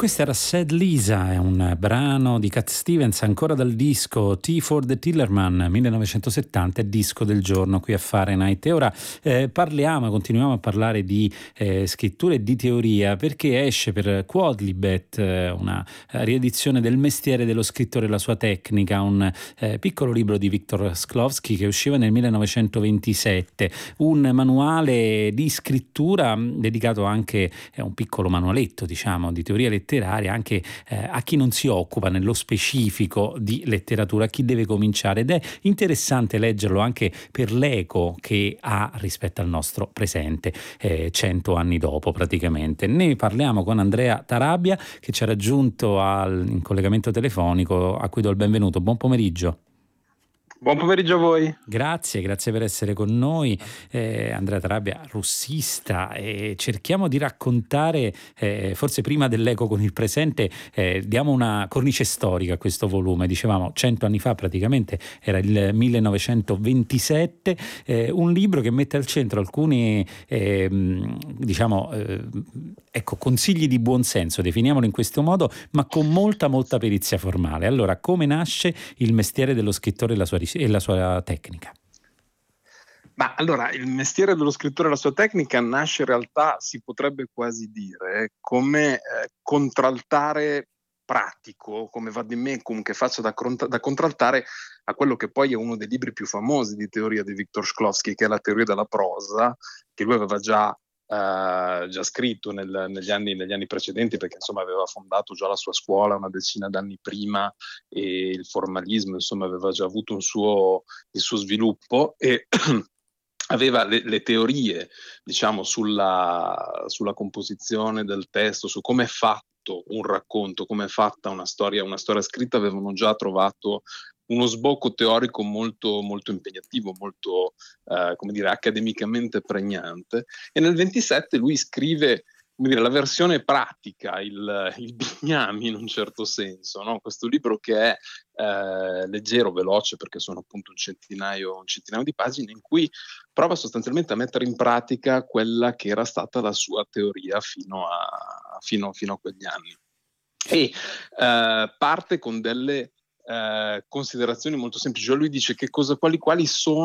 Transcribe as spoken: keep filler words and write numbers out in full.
Questa era Sad Lisa, è un brano di Cat Stevens, ancora dal disco Tea for the Tillerman millenovecentosettanta, disco del giorno qui a Fahrenheit. E ora eh, parliamo, continuiamo a parlare di eh, scrittura e di teoria, perché esce per Quodlibet eh, una riedizione del mestiere dello scrittore e la sua tecnica, un eh, piccolo libro di Viktor Shklovsky che usciva nel millenovecentoventisette, un manuale di scrittura dedicato anche a un piccolo manualetto, diciamo, di teoria letteraria anche eh, a chi non si occupa nello specifico di letteratura, a chi deve cominciare, ed è interessante leggerlo anche per l'eco che ha rispetto al nostro presente, eh, cento anni dopo praticamente. Ne parliamo con Andrea Tarabia che ci ha raggiunto al, in collegamento telefonico, a cui do il benvenuto. Buon pomeriggio. Buon pomeriggio a voi. Grazie, grazie per essere con noi. Eh, Andrea Tarabia, russista, e cerchiamo di raccontare, eh, forse prima dell'eco con il presente, eh, diamo una cornice storica a questo volume. Dicevamo cento anni fa praticamente, era il millenovecentoventisette, eh, un libro che mette al centro alcuni, eh, diciamo, eh, ecco, consigli di buonsenso, definiamolo in questo modo, ma con molta molta perizia formale. Allora, come nasce il mestiere dello scrittore e la sua e la sua tecnica? Ma allora, il mestiere dello scrittore e la sua tecnica nasce in realtà, si potrebbe quasi dire, come eh, contraltare pratico, come vademecum che faccia da, da contraltare a quello che poi è uno dei libri più famosi di teoria di Viktor Shklovsky, che è la teoria della prosa, che lui aveva già Uh, già scritto nel, negli, anni, negli anni precedenti, perché insomma aveva fondato già la sua scuola una decina d'anni prima e il formalismo insomma aveva già avuto un suo, il suo sviluppo, e aveva le, le teorie diciamo sulla, sulla composizione del testo, su come è fatto un racconto, come è fatta una storia, una storia scritta, avevano già trovato uno sbocco teorico molto, molto impegnativo, molto eh, come dire, accademicamente pregnante. E nel ventisette lui scrive, come dire, la versione pratica, il, il bignami in un certo senso, no? Questo libro che è eh, leggero, veloce, perché sono appunto un centinaio, un centinaio di pagine, in cui prova sostanzialmente a mettere in pratica quella che era stata la sua teoria fino a, fino, fino a quegli anni. E eh, parte con delle Uh, considerazioni molto semplici. Lui dice che cosa, quali, quali sono